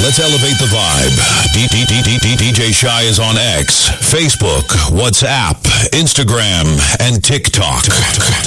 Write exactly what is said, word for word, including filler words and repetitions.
Let's elevate the vibe. D- D- D- D- D- DJ Shy is on X, Facebook, WhatsApp, Instagram, and TikTok.